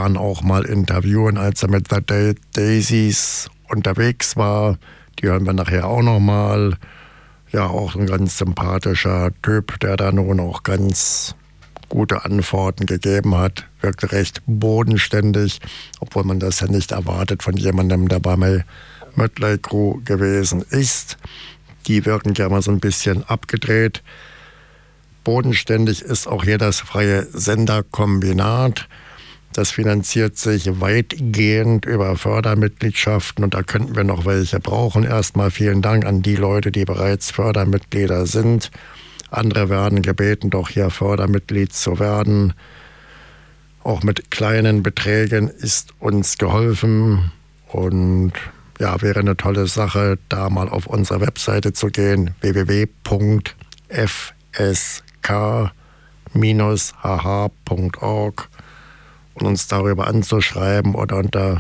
Jahren auch mal interviewen, als er mit The Daisies unterwegs war. Die hören wir nachher auch nochmal. Ja, auch ein ganz sympathischer Typ, der da nun auch ganz gute Antworten gegeben hat. Wirkte recht bodenständig, obwohl man das ja nicht erwartet von jemandem, der bei Mötley Crüe gewesen ist. Die wirken ja mal so ein bisschen abgedreht. Bodenständig ist auch hier das freie Senderkombinat. Das finanziert sich weitgehend über Fördermitgliedschaften und da könnten wir noch welche brauchen. Erstmal vielen Dank an die Leute, die bereits Fördermitglieder sind. Andere werden gebeten, doch hier Fördermitglied zu werden. Auch mit kleinen Beträgen ist uns geholfen und ja, wäre eine tolle Sache, da mal auf unsere Webseite zu gehen, www.fsk-hh.org und uns darüber anzuschreiben oder unter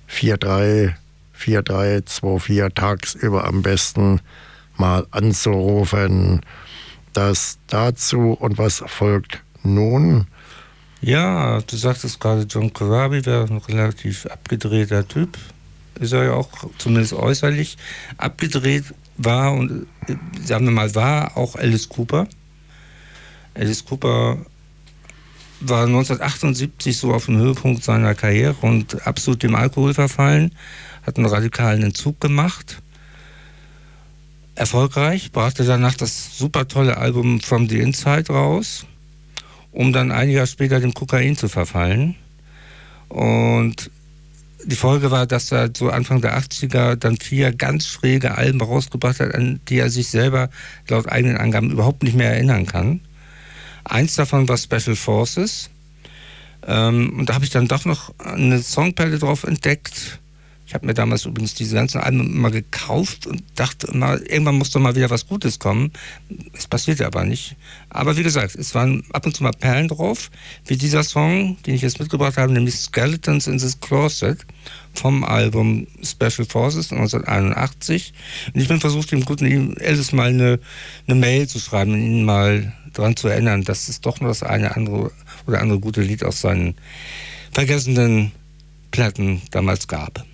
434324 tagsüber am besten mal anzurufen. Das dazu und was folgt nun? Ja, du sagtest gerade, John Corabi wäre ein relativ abgedrehter Typ. Ist er ja auch, zumindest äußerlich, abgedreht war und, sagen wir mal, war auch Alice Cooper. Alice Cooper war 1978 so auf dem Höhepunkt seiner Karriere und absolut dem Alkohol verfallen, hat einen radikalen Entzug gemacht. Erfolgreich, brachte danach das super tolle Album From the Inside raus, um dann ein Jahr später dem Kokain zu verfallen. Und die Folge war, dass er so Anfang der 80er dann 4 ganz schräge Alben rausgebracht hat, an die er sich selber laut eigenen Angaben überhaupt nicht mehr erinnern kann. Eins davon war Special Forces. Und da habe ich dann doch noch eine Songperle drauf entdeckt. Ich habe mir damals übrigens diese ganzen Alben immer gekauft und dachte immer, irgendwann muss doch mal wieder was Gutes kommen. Es passierte aber nicht. Aber wie gesagt, es waren ab und zu mal Perlen drauf, wie dieser Song, den ich jetzt mitgebracht habe, nämlich Skeletons in this Closet vom Album Special Forces 1981. Und ich bin versucht, dem guten Alice mal eine Mail zu schreiben und ihn mal daran zu erinnern, dass es doch nur das eine andere gute Lied aus seinen vergessenen Platten damals gab.